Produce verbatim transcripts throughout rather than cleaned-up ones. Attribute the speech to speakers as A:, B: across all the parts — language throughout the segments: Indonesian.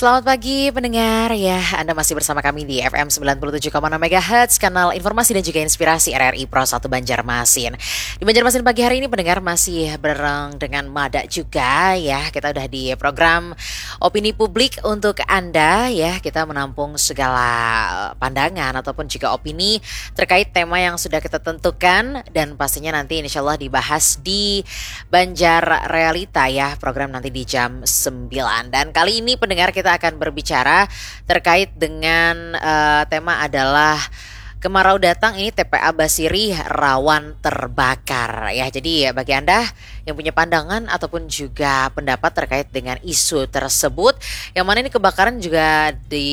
A: Selamat pagi pendengar ya, Anda masih bersama kami di F M sembilan puluh tujuh koma enam MHz, kanal informasi dan juga inspirasi R R I Pro satu Banjarmasin. Di Banjarmasin pagi hari ini pendengar masih bareng dengan Mada juga ya. Kita udah di program Opini Publik untuk Anda ya. Kita menampung segala pandangan ataupun juga opini terkait tema yang sudah kita tentukan. Dan pastinya nanti insya Allah dibahas di Banjar Realita ya, program nanti di jam sembilan. Dan kali ini pendengar kita akan berbicara terkait dengan uh, tema adalah kemarau datang, ini T P A Basiri rawan terbakar ya. Jadi bagi Anda yang punya pandangan ataupun juga pendapat terkait dengan isu tersebut, yang mana ini kebakaran juga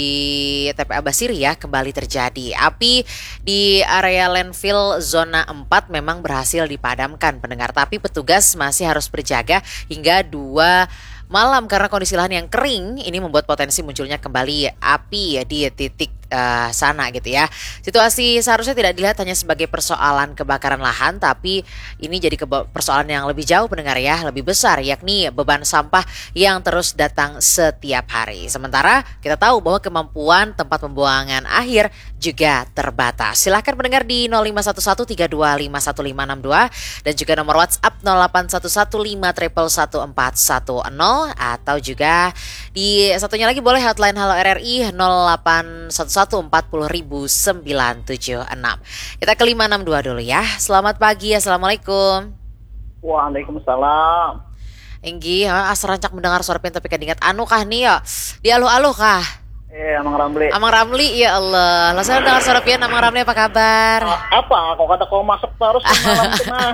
A: di T P A Basiri ya kembali terjadi. Api di area landfill zona empat memang berhasil dipadamkan pendengar, tapi petugas masih harus berjaga hingga dua malam karena kondisi lahan yang kering ini membuat potensi munculnya kembali api ya di titik uh, sana gitu ya. Situasi seharusnya tidak dilihat hanya sebagai persoalan kebakaran lahan, tapi ini jadi keba- persoalan yang lebih jauh pendengar ya, lebih besar, yakni beban sampah yang terus datang setiap hari. Sementara kita tahu bahwa kemampuan tempat pembuangan akhir juga terbatas. Silahkan pendengar di nol lima satu satu tiga dua lima satu lima enam dua dan juga nomor WhatsApp nol delapan satu satu lima satu satu empat satu nol, atau juga di satunya lagi boleh hotline Halo R R I nol delapan satu satu empat nol nol sembilan tujuh enam. Kita ke lima enam dua dulu ya. Selamat pagi, Assalamualaikum.
B: Waalaikumsalam.
A: Enggi, asrancak mendengar suara pian tapi kadingat anu kah nih ya? Di aluh-aluh kah?
B: Eh, Amang Ramli.
A: Amang Ramli, ya Allah. Lah saya dengar suara pian Amang Ramli, apa kabar?
B: Ah, apa? Kok kata kau masuk terus ke malam tuh mah?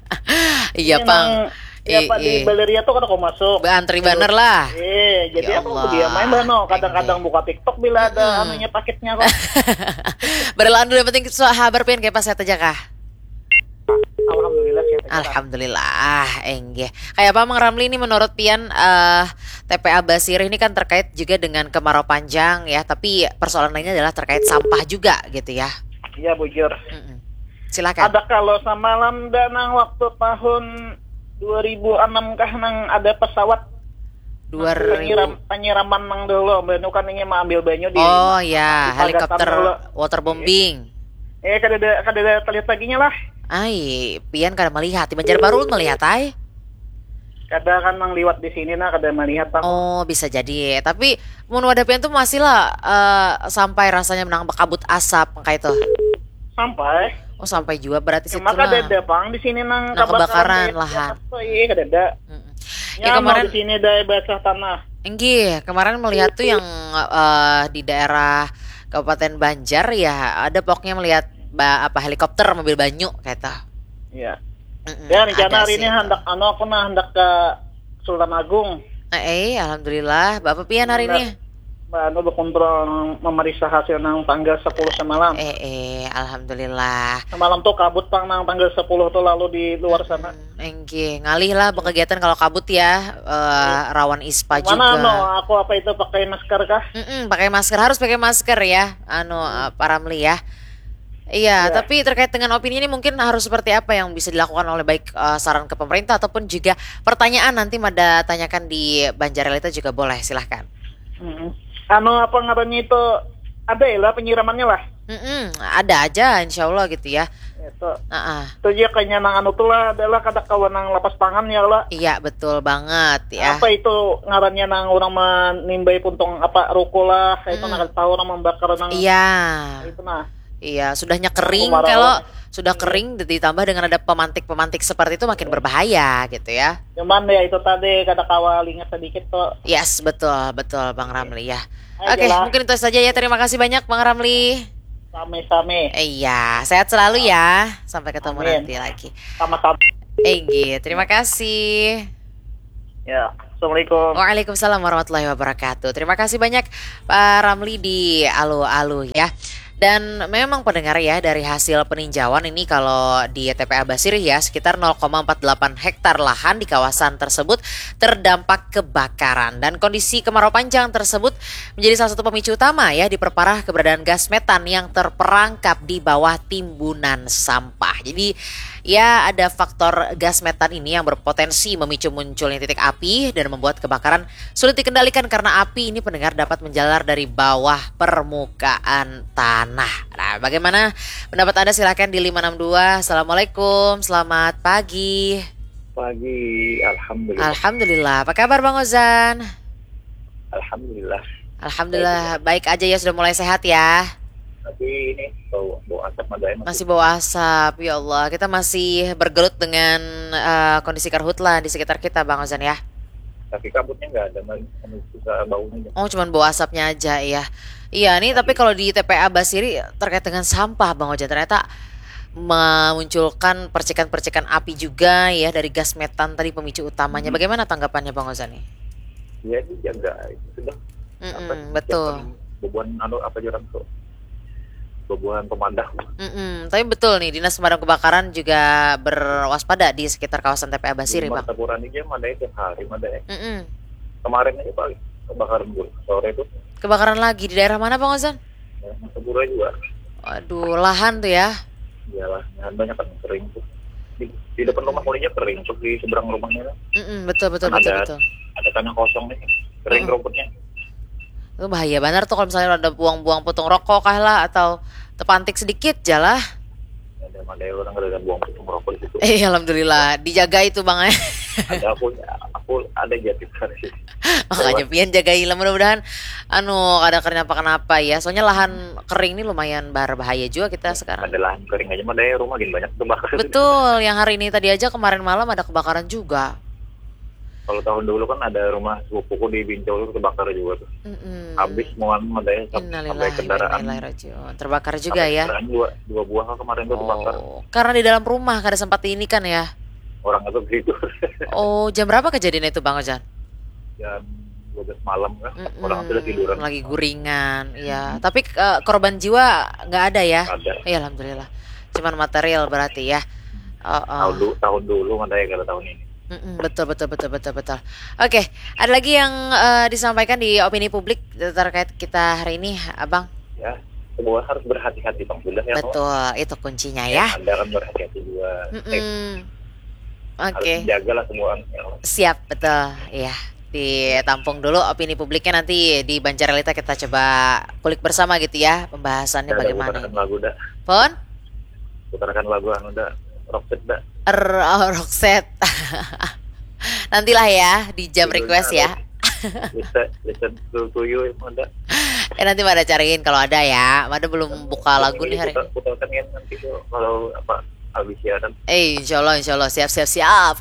A: Iya, Pang.
B: Ya Pak di Baleria tuh kata kau masuk.
A: Antri banner lah.
B: Eh, jadi
A: Ya
B: apa
A: Allah.
B: dia main bano? Kadang-kadang buka TikTok bila ada
A: Hmm.
B: anunya paketnya kok.
A: Berlahan dulu yang penting kabar pian kayak pas saya aja kah?
B: Alhamdulillah sih.
A: Alhamdulillah, enggih. Kayak apa Mang Ramli ini menurut Pian uh, T P A Basiri ini kan terkait juga dengan kemarau panjang ya, tapi persoalan lainnya adalah terkait sampah juga gitu ya.
B: Iya, bujur.
A: Mm-mm. Silakan.
B: Ada kalau samalam danang waktu tahun dua ribu enam kah nang ada pesawat
A: dua ribu
B: penyiram penyiraman nang dulu banu kan ingin ambil banyu di
A: Oh ya,
B: di
A: helikopter
B: Pagatan dulu.
A: waterbombing.
B: Eh kada ada kada ada terlihat paginya lah.
A: Ai, Pian kada melihat di Banjarbaru melihat ai.
B: Kada kan nang liwat di sini nah kada melihat Pak.
A: Oh, bisa jadi. Tapi mun wadah Pian tuh masih lah uh, sampai rasanya menang kabut asap kayak itu.
B: Sampai.
A: Oh, sampai juga berarti situ
B: Cuma
A: lah.
B: kada ada Pang di sini nang
A: Nang kebakaran lahan.
B: Iya kada ada.
A: Mm-mm.
B: Ya,
A: Ya, kemarin
B: di sini ada basah tanah.
A: Enggi, kemarin melihat tuh yang uh, di daerah Kabupaten Banjar ya, ada pokoknya melihat ba, apa helikopter mobil banyu kata.
B: Iya.
A: Mm-mm,
B: Ya rencana
A: ada
B: hari
A: sih
B: ini
A: itu.
B: hendak anu aku nah hendak ke Sultan Agung.
A: Eh, eh, alhamdulillah. Bapak pian hari ini?
B: Anu berkontrol memeriksa hasil nang tanggal sepuluh semalam.
A: Eh, eh, alhamdulillah.
B: Semalam tuh kabut Pang nang tanggal sepuluh tuh lalu di luar sana.
A: Hmm, enggi, ngalih lah berkegiatan kalau kabut ya, uh, rawan ispa juga.
B: Mana anu aku apa itu pakai masker kah?
A: Mm-mm, pakai masker, harus pakai masker ya, anu uh, Pak Ramli ya. Iya,
B: Ya.
A: tapi terkait dengan opini ini mungkin harus seperti apa yang bisa dilakukan oleh baik uh, saran ke pemerintah ataupun juga pertanyaan nanti Mada tanyakan di Banjar Realita juga boleh, silahkan.
B: Hmm. Anu apa ngarannya itu ada ya lah penyiramannya lah.
A: Mm-mm, ada aja insya Allah gitu ya.
B: Itu.
A: Uh-uh.
B: Itu aja kayaknya nang anu tuh lah adalah kada kawan nang lapas pangan ya lah.
A: Iya betul banget ya.
B: Apa itu ngarannya nang orang menimbai puntung apa ruko lah kayak itu
A: Hmm.
B: nang tahu orang membakar nang
A: Iya,
B: itu nah.
A: iya sudahnya kering,
B: Kemarau.
A: kalau sudah kering ditambah dengan ada pemantik-pemantik seperti itu makin berbahaya gitu ya.
B: Cuman ya itu tadi kada kawal ingat sedikit tuh.
A: Yes, betul, betul Bang Ramli ya.
B: Ayo,
A: Oke,
B: jelas.
A: mungkin itu saja ya. Terima kasih banyak Bang Ramli.
B: Same-same.
A: Iya, sehat selalu ya. Sampai ketemu
B: Amin.
A: nanti lagi.
B: Sama-sama.
A: Enggi, terima kasih.
B: Ya. Assalamualaikum.
A: Waalaikumsalam warahmatullahi wabarakatuh. Terima kasih banyak Pak Ramli di Alu-Alu ya. Dan memang pendengar ya, dari hasil peninjauan ini kalau di T P A Basiri ya sekitar nol koma empat delapan hektar lahan di kawasan tersebut terdampak kebakaran, dan kondisi kemarau panjang tersebut menjadi salah satu pemicu utama ya diperparah keberadaan gas metan yang terperangkap di bawah timbunan sampah. Jadi Ya, ada faktor gas metan ini yang berpotensi memicu munculnya titik api dan membuat kebakaran sulit dikendalikan karena api ini pendengar dapat menjalar dari bawah permukaan tanah. Nah, bagaimana pendapat Anda? Silakan di lima enam dua. Assalamualaikum, selamat pagi.
C: Pagi, alhamdulillah.
A: Alhamdulillah. Apa kabar Bang Ozan?
C: Alhamdulillah.
A: Alhamdulillah baik aja ya, sudah mulai sehat ya.
C: Tapi ini bau bau asap madai
A: Masih bawa asap, ya Allah. Kita masih bergelut dengan uh, kondisi karhutla di sekitar kita Bang Ozan ya.
C: Tapi kabutnya nggak ada, masih susah baunya.
A: Oh, cuman bawa asapnya aja ya. Iya nih, tapi kalau di T P A Basiri terkait dengan sampah Bang Ozan, ternyata memunculkan percikan-percikan api juga ya dari gas metan tadi pemicu utamanya.
C: Hmm.
A: Bagaimana tanggapannya Bang Ozan nih?
C: Ya dijaga itu sudah.
A: Mm-mm, betul.
C: Bebuan anu apa jarang tuh. Bebuan pemadam.
A: Mm-mm, tapi betul nih, Dinas Pemadam Kebakaran juga berwaspada di sekitar kawasan T P A Basiri Bang.
C: Taburan aja madai tiap hari madai.
A: Mm-mm.
C: Kemarin aja paling kebakaran gue sore itu.
A: Kebakaran lagi di daerah mana Bang Ozan?
C: Ya, Taburan juga.
A: Waduh, lahan tuh ya.
C: Iyalah, lahan banyak kan kering tuh. Di, di depan rumah kondisinya kering, tuh di seberang rumahnya.
A: Mm-mm, betul betul
C: Kan
A: betul
C: ada,
A: betul.
C: Ada tanah kosong nih, kering
A: Mm.
C: rumputnya.
A: Itu bahaya banget tuh kalau misalnya ada buang-buang putung rokok kah lah atau terpantik sedikit jalah.
C: Ada madai orang ada buang putung rokok di situ.
A: Eh alhamdulillah dijaga itu Bang.
C: Ada aku aku ada jati sih.
A: Makanya pian jagailah, mudah-mudahan anu kada kenapa kenapa ya. Soalnya lahan kering ini lumayan berbahaya juga kita sekarang.
C: Ada lahan kering aja madai rumah gini banyak kebakaran.
A: Betul, yang hari ini tadi aja kemarin malam ada kebakaran juga.
C: Kalau tahun dulu kan ada rumah sepupuku di Bincau itu kebakar juga tuh.
A: Mm-mm.
C: Habis muan madai sampai
A: Innalillahi wa
C: kendaraan.
A: inna ilaihi raji'un. Terbakar juga
C: Sampai
A: ya.
C: kendaraan dua, dua buah kan kemarin tuh terbakar.
A: Oh, karena di dalam rumah kada sempat ini kan ya.
C: Orang itu begitu.
A: Oh, jam berapa kejadian itu Bang Ojan?
C: Jam dua belas malam kan.
A: Mm-mm,
C: Orang sudah tiduran.
A: lagi guringan, ya. Tapi uh, korban jiwa nggak ada ya?
C: Ada.
A: Ya alhamdulillah. Cuman material berarti ya. Oh, oh.
C: Tahun dulu, tahun dulu madai kalau tahun ini.
A: Mm-mm, betul betul betul betul betul. Oke, ada lagi yang uh, disampaikan di opini publik terkait kita hari ini, Abang?
C: Ya, semua harus berhati-hati Bang. Sudah ya.
A: Betul, itu kuncinya ya.
C: Anda kan berhati-hati juga.
A: Mm-mm.
C: Harus
A: Oke,
C: jagalah semua. Ya.
A: siap betul. Ya, ditampung dulu opini publiknya, nanti di Banjarelita kita coba kulik bersama gitu ya pembahasannya bagaimana.
C: Putarkan lagu dah.
A: Pon?
C: Putarkan lagu anu dah. Rockset dah.
A: Er, oh, Roxette. Nantilah ya di jam request ya.
C: Listen, listen to, to you ada.
A: Eh nanti Mada cariin kalau ada ya. Mada belum buka lagu nih hari ini.
C: Putarkan ya nanti tuh kalau apa habis siaran.
A: Eh insya Allah insya Allah siap siap siap.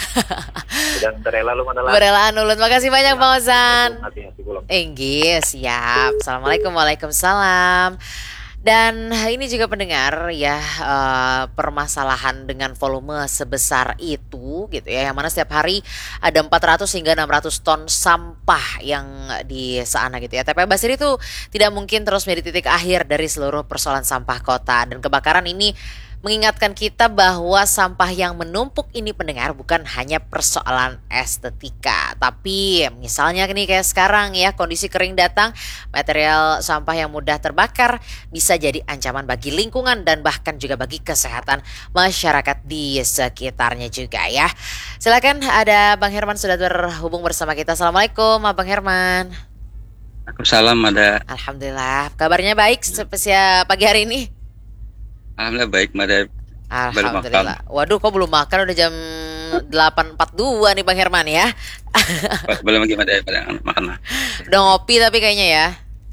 C: Dan terela lu mana lah.
A: Berelaan ulun. Makasih banyak Bang Ozan.
C: Hati-hati pulang.
A: Enggih, siap. Assalamualaikum, waalaikumsalam. Dan ini juga pendengar ya, uh, permasalahan dengan volume sebesar itu gitu ya, yang mana setiap hari ada empat ratus hingga enam ratus ton sampah yang di sana gitu ya. T P A Basiri itu tidak mungkin terus menjadi titik akhir dari seluruh persoalan sampah kota, dan kebakaran ini mengingatkan kita bahwa sampah yang menumpuk ini pendengar bukan hanya persoalan estetika, tapi misalnya nih kayak sekarang ya, kondisi kering datang, material sampah yang mudah terbakar bisa jadi ancaman bagi lingkungan dan bahkan juga bagi kesehatan masyarakat di sekitarnya juga ya. Silakan, ada Bang Herman sudah terhubung bersama kita. Assalamualaikum Abang Herman.
D: Waalaikumsalam, ada.
A: Alhamdulillah, kabarnya baik spesial pagi hari ini.
D: Alhamdulillah baik, Mada.
A: Alhamdulillah. Waduh, kok belum makan, udah jam delapan empat puluh dua nih Bang Herman ya.
D: Belum lagi, Mada, pada makan.
A: Udah ngopi tapi kayaknya ya.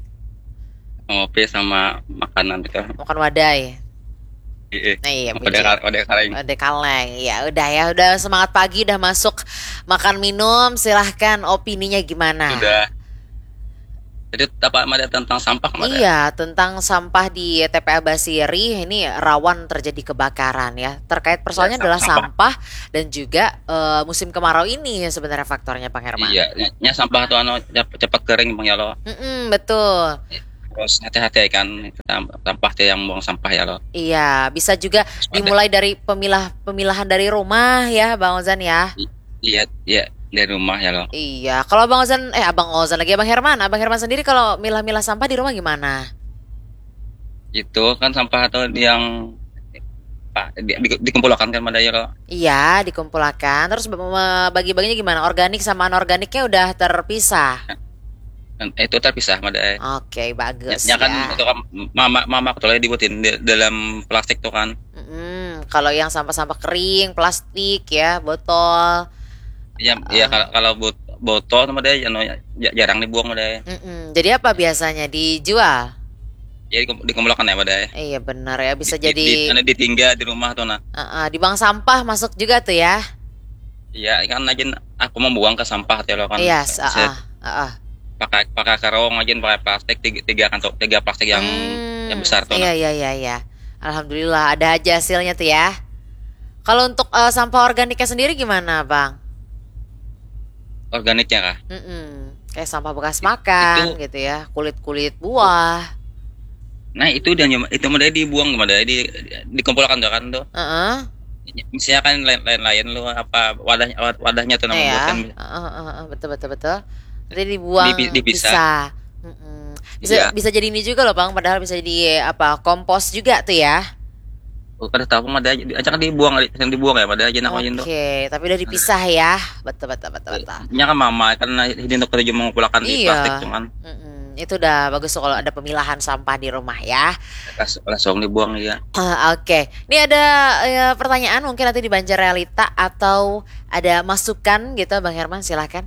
D: Ngopi sama makanan itu.
A: Makan wadai.
D: Iya.
A: Nah, iya,
D: Ode ode kaleng.
A: Ode kaleng. Ya udah ya, udah semangat pagi, udah masuk makan minum. Silahkan opininya gimana?
D: Sudah. Jadi apa Mada tentang sampah, Mada?
A: Iya, tentang sampah di T P A Basiri ini rawan terjadi kebakaran ya. Terkait persoalannya
D: Ya,
A: adalah
D: sampah.
A: sampah dan juga uh, musim kemarau ini sebenarnya faktornya Bang Herman.
D: Iya, nya sampah tuh anu cepat, cepat kering Bang ya lo.
A: Mm-mm, betul.
D: Terus hati-hati kan sampah tuh yang buang sampah ya lo.
A: Iya, bisa juga dimulai dari pemilah pemilahan dari rumah ya, Bang Ozan ya.
D: Iya, iya, dari rumah ya lo.
A: Iya, kalau Bang Ozan, eh Abang Ozan lagi, Abang Herman, Abang Herman sendiri kalau milah-milah sampah di rumah gimana?
D: Itu kan sampah tuh yang Pak di, di, dikumpulkan kan madaya lo.
A: Iya, dikumpulkan. Terus be- bagi-baginya gimana? Organik sama anorganiknya udah terpisah.
D: Dan itu terpisah madaya.
A: Oke, bagus
D: Ya, ya kan
A: ya.
D: itu kan mama mama tuh dibuatin di, dalam plastik tuh kan.
A: Mm-mm. Kalau yang sampah-sampah kering, plastik ya, botol.
D: Ya ya kalau kalau bot, botol madaya anu, ya, jarang dibuang madaya.
A: Mm-mm. Jadi apa biasanya dijual?
D: Jadi dikum- dikumpulkan ya madaya.
A: Iya benar ya, bisa
D: Di, di, di,
A: jadi
D: anu, ditinggal di rumah tuh nah.
A: uh-uh, di bank sampah masuk juga tuh ya.
D: Iya kan aja aku mau buang ke sampah tuh lo kan.
A: Iya,
D: Saya
A: uh-uh, uh-uh.
D: pakai pakai karung aja pakai plastik tiga, tiga kantong tiga plastik yang
A: Hmm,
D: yang besar tuh
A: iya
D: nah.
A: iya iya iya. Alhamdulillah ada aja hasilnya tuh ya. Kalau untuk uh, sampah organiknya sendiri gimana, Bang?
D: Organiknya kah?
A: Mm-mm. Kayak sampah bekas makan
D: Itu
A: gitu ya, kulit-kulit buah.
D: nah itu dan itu madaya dibuang madaya di dikumpulkan tuh kan tuh.
A: Heeh.
D: Misalnya kan lain lain lain lu apa wadah wadahnya tuh namanya
A: Ya,
D: buat kan
A: heeh, heeh, heeh, betul betul betul. Nanti dibuang
D: Dipi- dipisah.
A: bisa. Mm-mm. Bisa
D: Iya.
A: bisa jadi ini juga loh, Bang, padahal bisa jadi apa? Kompos juga tuh ya.
D: pada tahu madaya ajak dibuang yang dibuang ya madaya aja nak
A: Oke,
D: aja tuh.
A: tapi udah dipisah ya. Betul betul betul betul.
D: Nya kan mama karena hindi untuk kerja mengumpulkan di
A: Iya.
D: plastik cuman
A: Mm-mm. Itu udah bagus tuh kalau ada pemilahan sampah di rumah ya.
D: las- langsung dibuang ya.
A: Ah, Oke, ini ada eh, pertanyaan mungkin nanti di Banjar Realita atau ada masukan gitu, Bang Herman, silahkan.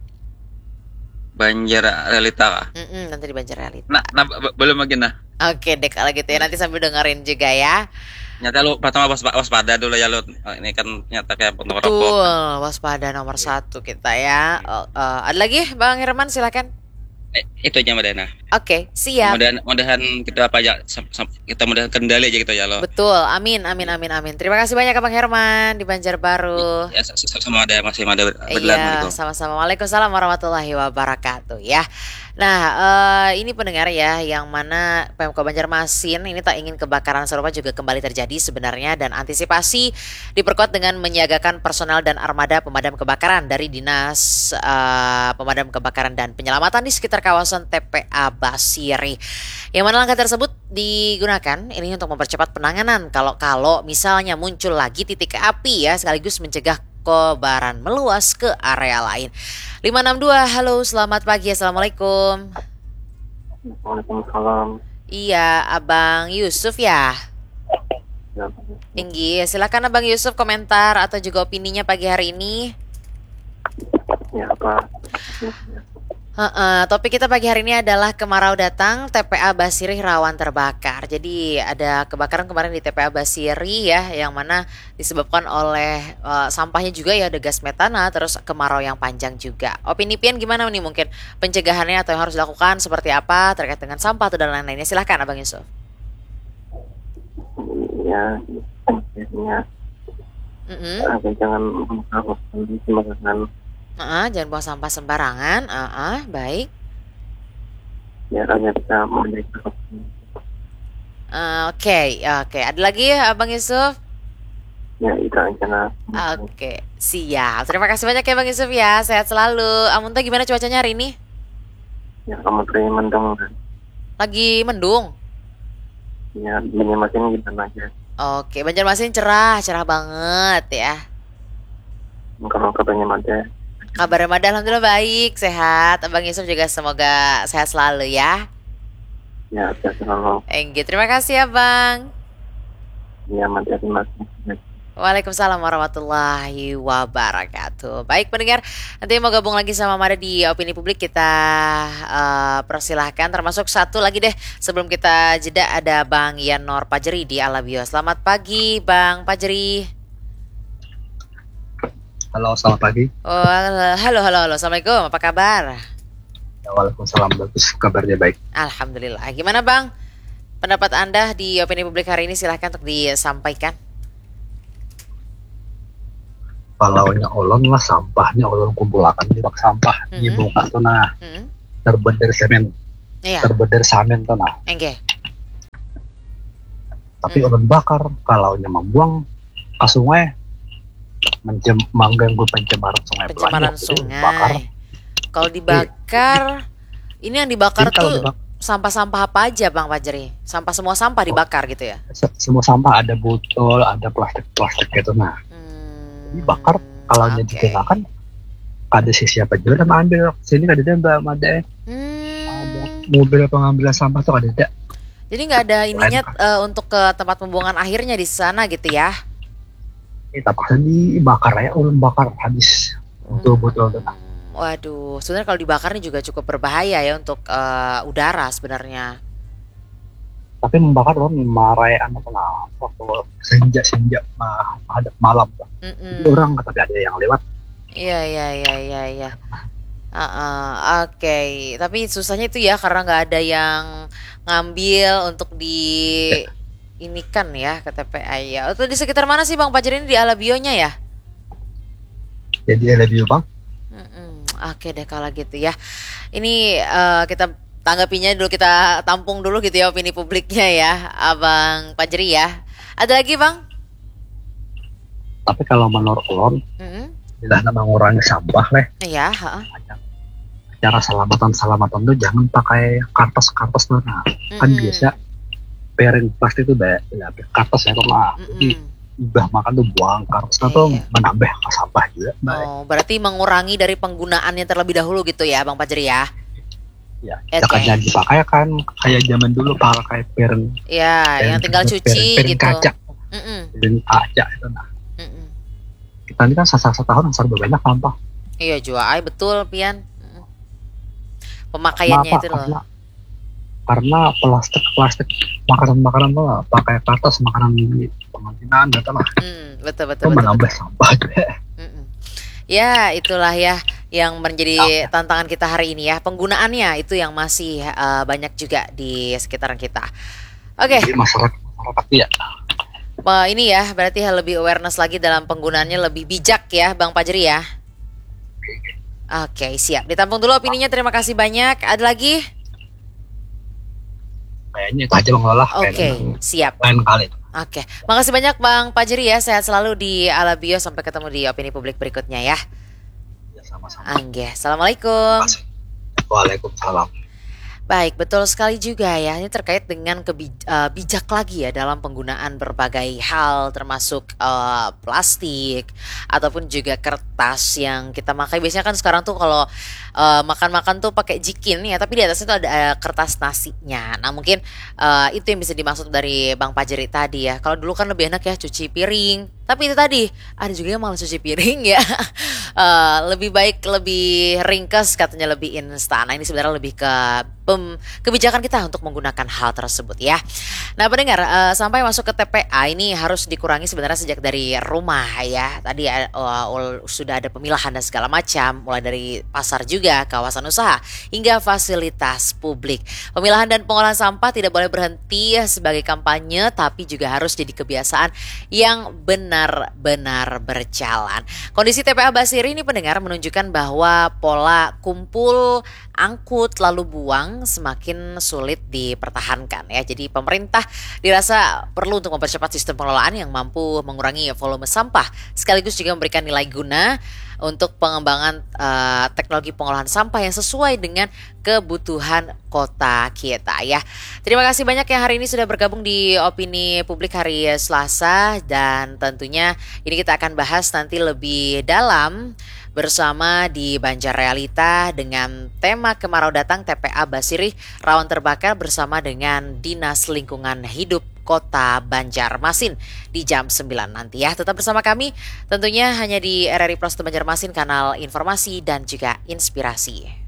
D: Banjir realita kah?
A: Mm-mm, nanti di Banjar Realita.
D: Nah, nah b- belum lagi nah.
A: Oke deh kalau gitu ya, nanti sambil dengerin juga ya.
D: Nyata lu pertama was- waspada dulu ya lu. Ini kan nyata kayak puntung rokok.
A: Betul, waspada nomor satu kita ya. Oh, eh, ada lagi, Bang Herman, silakan.
D: Eh, itu aja Madana.
A: Oke, siap.
D: Mudahan mudahan kita apa aja sam- sam- kita mudahan kendali aja gitu ya lo.
A: Betul, amin, amin, amin, amin. Terima kasih banyak Bang Herman di Banjarbaru.
D: Ya, s- s- sama ada masih ada berlan
A: Iya,
D: gitu.
A: sama-sama. Waalaikumsalam warahmatullahi wabarakatuh ya. Nah, eh, ini pendengar ya, yang mana Pemko Banjarmasin ini tak ingin kebakaran serupa juga kembali terjadi sebenarnya, dan antisipasi diperkuat dengan menyiagakan personel dan armada pemadam kebakaran dari Dinas eh, Pemadam Kebakaran dan Penyelamatan di sekitar kawasan T P A Basiri. Yang mana langkah tersebut digunakan ini untuk mempercepat penanganan kalau-kalau misalnya muncul lagi titik api ya, sekaligus mencegah kobaran meluas ke area lain. lima enam dua, halo selamat pagi, assalamualaikum.
C: Waalaikumsalam.
A: Iya, Abang Yusuf ya.
C: Ya,
A: Tinggi, silakan Abang Yusuf komentar atau juga opininya pagi hari ini.
C: ya apa?
A: Heeh, topik kita pagi hari ini adalah kemarau datang, T P A Basiri rawan terbakar. Jadi ada kebakaran kemarin di T P A Basiri ya, yang mana disebabkan oleh uh, sampahnya juga ya, ada gas metana, terus kemarau yang panjang juga. Opini Pian gimana nih, mungkin pencegahannya atau yang harus dilakukan seperti apa terkait dengan sampah atau dan lain-lainnya? Silahkan Abang Yusuf.
C: Ya, ya,
A: Mm-mm.
C: apa jangan melakukan sembarangan.
A: Uh-uh, jangan buang sampah sembarangan. Uh-uh, baik.
C: Ya, hanya bisa menjaga.
A: Uh, Oke, oke. Ada lagi ya, Abang Yusuf?
C: Ya, itu aja.
A: Oke, siap. Terima kasih banyak ya Bang Yusuf ya. Sehat selalu. Amunta gimana cuacanya hari ini?
C: Ya, kamu terima mendung.
A: Lagi mendung.
C: Ya, Banjarmasin gimana aja.
A: Oke, Banjarmasin cerah, cerah banget ya.
C: Kalau ke Banjarmasin.
A: Kabarnya Mada alhamdulillah baik, sehat. Abang Yusuf juga semoga sehat selalu ya.
C: Ya, saya selalu.
A: Enggak, terima kasih ya Bang.
C: Ya, terima kasih.
A: Waalaikumsalam warahmatullahi wabarakatuh. Baik pendengar, nanti mau gabung lagi sama Mada di Opini Publik, kita uh, persilahkan. Termasuk satu lagi deh, sebelum kita jeda ada Bang Yanor Pajeri di Alabio. Selamat pagi Bang Pajeri.
E: Halo, selamat pagi.
A: Oh, halo, halo, halo. Assalamualaikum, apa kabar?
E: Ya, Waalaikumsalam, bagus, kabarnya baik.
A: Alhamdulillah. Gimana Bang? Pendapat Anda di Opini Publik hari ini silahkan untuk disampaikan.
E: Kalau nya olon lah sampahnya olon kumpulakan di bak sampah
A: Mhm.
E: di bongkar tuh nah
A: Hmm?
E: terbeder semen
A: Iya,
E: terbeder samen tuh nah
A: enggak.
E: tapi
A: Mhm.
E: olon bakar kalau nya membuang ke sungai mencem mengganggu pencemaran sungai
A: Pencemaran
E: Belanda. Jadi bakar
A: sungai. Kalau dibakar, ini yang dibakar
E: Jadi kalau
A: tuh
E: dibak-
A: sampah-sampah apa aja Bang Fajri? Sampah semua sampah
E: Oh,
A: dibakar gitu ya?
E: se- semua sampah ada botol, ada plastik-plastik gitu. Nah, dibakar
A: Hmm,
E: kalau
A: oke.
E: ditembakkan ada si siapa juga sama ambil sini ada tembak ada ada
A: Hmm,
E: mobil pengambilan sampah tuh ada ada
A: jadi nggak ada ininya
E: lain
A: eh, untuk ke tempat pembuangan akhirnya di sana gitu ya?
E: kita paksa dibakar ya ulun bakar habis botol-botol tuh.
A: Hmm, waduh, sebenarnya kalau dibakar ini juga cukup berbahaya ya untuk eh, udara sebenarnya.
E: Tapi membakar loh marahin anak kenapa waktu senja senja mah hadap malam tuh. Jadi
A: Mm-mm.
E: orang kata ada yang lewat
A: Iya, iya, iya, iya, iya. Heeh, oke. Tapi susahnya itu ya karena nggak ada yang ngambil untuk di ini kan ya ke T P A ya. Itu di sekitar mana sih Bang Fajar ini di Alabionya ya?
E: jadi lebih bang
A: Mm-mm. Oke deh kalau gitu ya. Ini eh, kita tanggapinya dulu kita tampung dulu gitu ya opini publiknya ya, Abang Fajri ya. Ada lagi Bang?
E: tapi kalau menurut ulun
A: Mm-mm.
E: bila mengurangi sampah leh
A: Iya, heeh.
E: cara selamatan selamatan tuh jangan pakai kertas-kertas tuh nah kan
A: Mm-mm.
E: biasa piring plastik itu banyak ya, kertas ya lah jadi
A: Mm-mm.
E: udah makan tuh buang kertasnya tuh
A: Iya.
E: menambah ke sampah juga baik
A: Oh, berarti mengurangi dari penggunaannya terlebih dahulu gitu ya, Bang Fajri ya?
E: ya
A: Oke.
E: jangan dipakai kan kayak zaman dulu pakai piring
A: Ya, yang
E: piring,
A: tinggal
E: piring,
A: cuci
E: piring
A: gitu.
E: kaca
A: Mm-mm,
E: piring kaca itu nah
A: mm-mm.
E: kita ini kan satu tahun serba banyak sampah
A: Iya, juga, ay betul, Pian. Mm-mm.
E: karena
A: Pemakaiannya
E: apa
A: itu loh.
E: karena karena plastik plastik makanan makanan tuh pakai kertas makanan di pengantinan gitu lah
A: Mm, betul, betul,
E: itu
A: betul,
E: menambah
A: betul.
E: sampah juga
A: Mm-mm. Ya, itulah ya yang menjadi
E: ya,
A: tantangan kita hari ini ya. Penggunaannya itu yang masih eh, banyak juga di sekitaran kita. Oke,
E: jadi masyarakat masyarakat ya
A: eh, ini ya berarti lebih awareness lagi dalam penggunaannya lebih bijak ya, Bang Fajri ya. Oke, siap. Ditampung dulu opininya. Terima kasih banyak. Ada lagi?
E: kayaknya itu aja bang Lola
A: Oke,
E: kayaknya
A: siap.
E: lain kali
A: Oke, makasih banyak Bang Fajri ya. Sehat selalu di Alabio. Sampai ketemu di opini publik berikutnya ya.
E: ya sama-sama.
A: Angge, assalamualaikum.
E: Waalaikumsalam.
A: Baik, betul sekali juga ya. Ini terkait dengan kebi- eh, bijak lagi ya dalam penggunaan berbagai hal, termasuk eh, plastik ataupun juga kertas yang kita pakai. Biasanya kan sekarang tuh kalau eh, makan-makan tuh pakai jikin ya, tapi di atasnya tuh ada eh, kertas nasinya. Nah mungkin eh, itu yang bisa dimaksud dari Bang Fajri tadi ya. Kalau dulu kan lebih enak ya cuci piring. Tapi itu tadi ada juga yang malah cuci piring ya. Eh, lebih baik lebih ringkas katanya lebih instan. Nah ini sebenarnya lebih ke pem- kebijakan kita untuk menggunakan hal tersebut ya. Nah pendengar eh, sampai masuk ke T P A ini harus dikurangi sebenarnya sejak dari rumah ya. Tadi eh, uh, sudah ada pemilahan dan segala macam, mulai dari pasar juga, kawasan usaha hingga fasilitas publik. Pemilahan dan pengolahan sampah tidak boleh berhenti sebagai kampanye, tapi juga harus jadi kebiasaan yang benar-benar berjalan. Kondisi T P A Basiri ini pendengar menunjukkan bahwa pola kumpul, angkut lalu buang semakin sulit dipertahankan ya. Jadi pemerintah dirasa perlu untuk mempercepat sistem pengelolaan yang mampu mengurangi volume sampah sekaligus juga memberikan nilai guna untuk pengembangan eh, teknologi pengolahan sampah yang sesuai dengan kebutuhan kota kita ya. Terima kasih banyak yang hari ini sudah bergabung di opini publik hari Selasa, dan tentunya ini kita akan bahas nanti lebih dalam bersama di Banjar Realita dengan tema kemarau datang T P A Basiri rawan terbakar bersama dengan Dinas Lingkungan Hidup Kota Banjarmasin di jam sembilan nanti ya. Tetap bersama kami tentunya hanya di R R I Plus Banjarmasin, kanal informasi dan juga inspirasi.